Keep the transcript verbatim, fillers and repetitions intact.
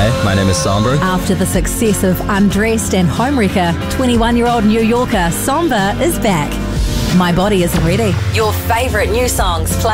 Hey, my name is Sombra. After the success of Undressed and Homewrecker, twenty-one-year-old New Yorker Somber is back. My Body Isn't Ready. Your favourite new songs play